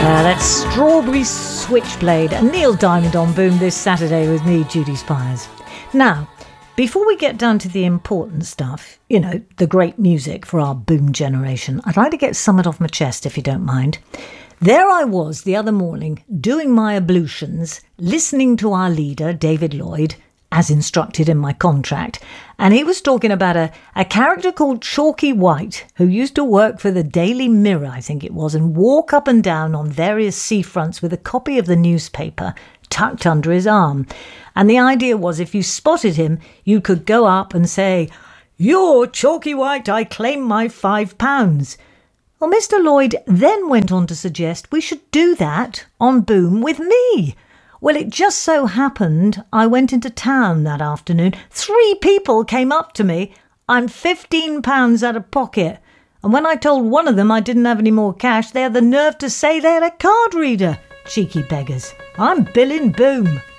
That's Strawberry Switchblade and Neil Diamond on Boom this Saturday with me, Judy Spires. Now, before we get down to the important stuff, you know, the great music for our Boom generation, I'd like to get something off my chest if you don't mind. There I was the other morning doing my ablutions, listening to our leader, David Lloyd, as instructed in my contract, and he was talking about a character called Chalky White, who used to work for the Daily Mirror, I think it was, and walk up and down on various seafronts with a copy of the newspaper tucked under his arm. And the idea was if you spotted him, you could go up and say, "You're Chalky White, I claim my £5. Well, Mr. Lloyd then went on to suggest we should do that on Boom with me. Well, it just so happened I went into town that afternoon. 3 people came up to me. I'm £15 out of pocket. And when I told one of them I didn't have any more cash, they had the nerve to say they had a card reader. Cheeky beggars. I'm billing Boom.